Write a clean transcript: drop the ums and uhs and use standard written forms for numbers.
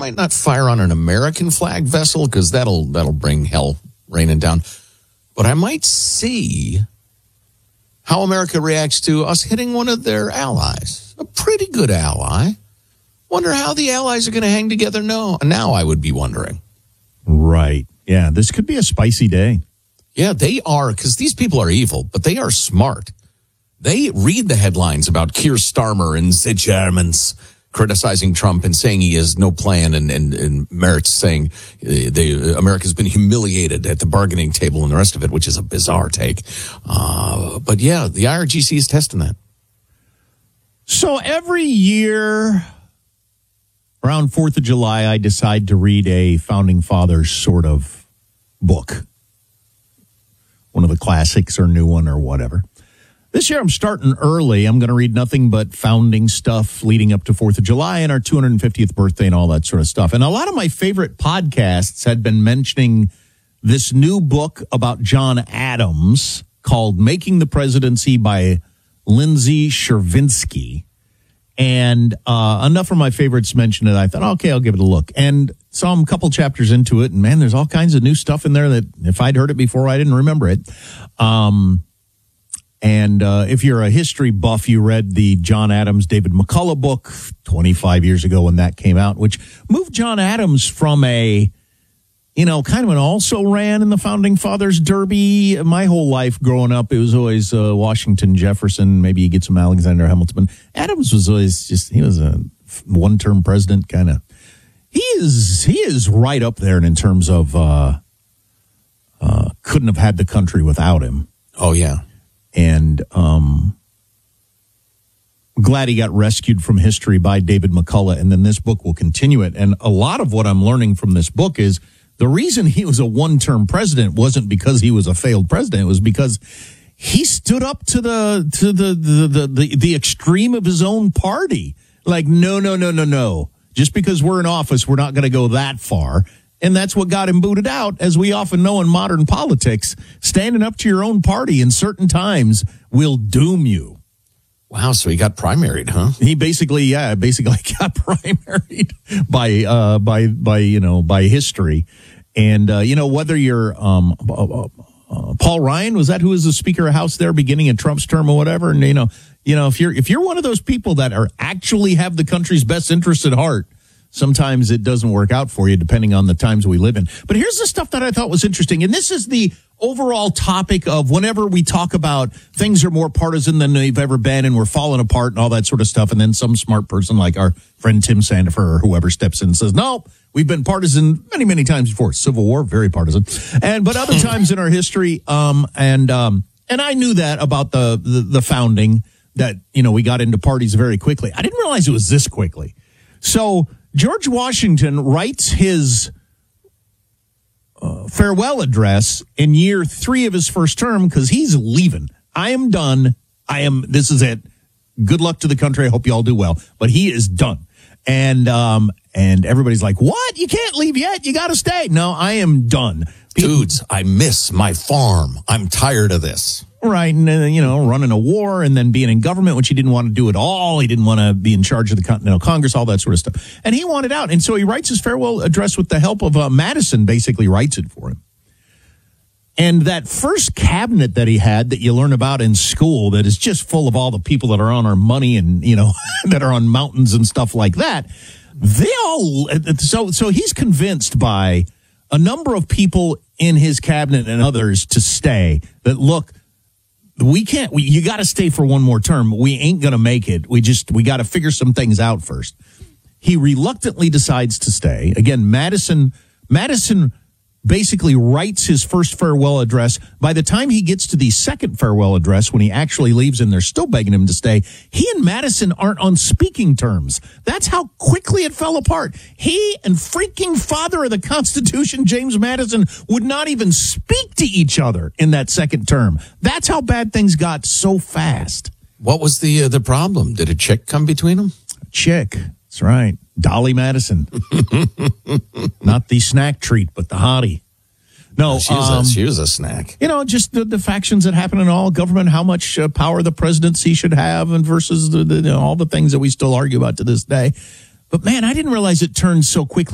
might not fire on an American flag vessel because that'll bring hell raining down. But I might see how America reacts to us hitting one of their allies, a pretty good ally. Wonder how the allies are going to hang together now, I would be wondering. Right. Yeah, this could be a spicy day. Yeah, they are, because these people are evil, but they are smart. They read the headlines about Keir Starmer and the Germans criticizing Trump and saying he has no plan, and Merritt's saying America's been humiliated at the bargaining table and the rest of it, which is a bizarre take. But yeah, the IRGC is testing that. So every year around 4th of July, I decide to read a Founding Fathers sort of book. One of the classics or new one or whatever. This year I'm starting early. I'm going to read nothing but founding stuff leading up to 4th of July and our 250th birthday and all that sort of stuff. And a lot of my favorite podcasts had been mentioning this new book about John Adams called Making the Presidency by Lindsay Chervinsky. And enough of my favorites mentioned it. I thought, okay, I'll give it a look. And saw a couple chapters into it. And man, there's all kinds of new stuff in there that if I'd heard it before, I didn't remember it. And if you're a history buff, you read the John Adams, David McCullough book 25 years ago when that came out, which moved John Adams from a, kind of an also-ran in the Founding Fathers Derby. My whole life growing up, it was always Washington, Jefferson, maybe you get some Alexander Hamilton. Adams was always he was a one-term president kind of. He is right up there in terms of couldn't have had the country without him. Oh, yeah. And glad he got rescued from history by David McCullough, and then this book will continue it. And a lot of what I'm learning from this book is the reason he was a one-term president wasn't because he was a failed president. It was because he stood up to the extreme of his own party. Like, no. Just because we're in office, we're not going to go that far. And that's what got him booted out, as we often know in modern politics. Standing up to your own party in certain times will doom you. Wow, so he got primaried, huh? He basically got primaried by history. And whether you're Paul Ryan, was that who was the Speaker of House there beginning of Trump's term or whatever? And if you're one of those people that are actually have the country's best interest at heart, sometimes it doesn't work out for you depending on the times we live in. But here's the stuff that I thought was interesting. And this is the overall topic of whenever we talk about things are more partisan than they've ever been and we're falling apart and all that sort of stuff. And then some smart person like our friend Tim Sandifer or whoever steps in and says, no, we've been partisan many, many times before. Civil War, very partisan. But other times in our history, and I knew that about the founding, that, we got into parties very quickly. I didn't realize it was this quickly. So George Washington writes his farewell address in year 3 of his first term because he's leaving. I am done. This is it. Good luck to the country. I hope you all do well. But he is done. And everybody's like, what? You can't leave yet. You got to stay. No, I am done. Dudes, I miss my farm. I'm tired of this. Right, and running a war and then being in government, which he didn't want to do at all. He didn't want to be in charge of the Continental Congress, all that sort of stuff. And he wanted out. And so he writes his farewell address with the help of Madison, basically writes it for him. And that first cabinet that he had that you learn about in school that is just full of all the people that are on our money and, that are on mountains and stuff like that, so he's convinced by a number of people in his cabinet and others to stay, that look, you got to stay for one more term. We ain't going to make it. We got to figure some things out first. He reluctantly decides to stay. Again, Madison basically writes his first farewell address. By the time he gets to the second farewell address, when he actually leaves and they're still begging him to stay, he and Madison aren't on speaking terms. That's how quickly it fell apart. He and freaking father of the Constitution, James Madison, would not even speak to each other in that second term. That's how bad things got so fast. What was the problem? Did a chick come between them? A chick. That's right. Dolly Madison. Not the snack treat, but the hottie. No, she was a snack. Just the factions that happen in all government, how much power the presidency should have, and versus all the things that we still argue about to this day. But man, I didn't realize it turned so quickly.